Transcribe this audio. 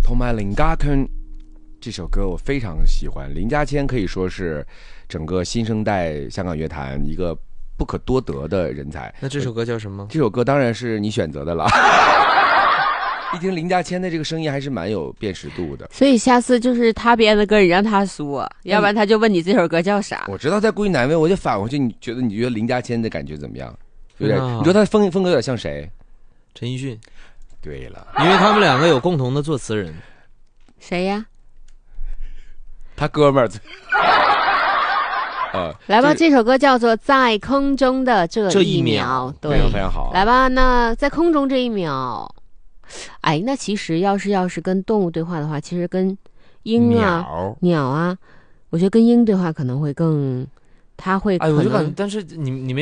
同埋林家坑这首歌我非常喜欢。林家谦可以说是整个新生代香港乐坛一个不可多得的人才。 那这首歌叫什么？ 这首歌当然是你选择的了。一听林家谦的这个声音还是蛮有辨识度的， 所以下次就是他编的歌你让他说，要不然他就问你这首歌叫啥。 我知道在故意难为，我就返回去，你觉得林家谦的感觉怎么样？有点，你说他风格有点像谁？ 陈奕迅。 对了， 因为他们两个有共同的作词人。 谁呀？ 他哥们儿。 来吧，这首歌叫做《在空中的这一秒》，对， 非常好。 来吧，那在空中这一秒，哎，那其实要是跟动物对话的话，其实跟鹰啊、鸟啊，我觉得跟鹰对话可能会更，他会可能。 哎，我就感觉，但是你没